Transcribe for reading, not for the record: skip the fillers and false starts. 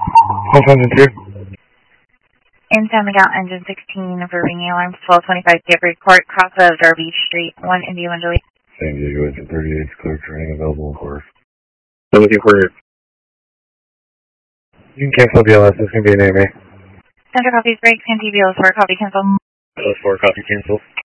102. In San Miguel, engine 16 for ringing alarms, 1225 Gabriel Court, cross of Darby Street, 1 India 1 Juliet. San Diego, engine 38, clear training available, of course. I'm looking for you. You can cancel BLS, this can be an AMA. Center copies, breaks, and TBOs for copy cancel. Those 4 copy cancel.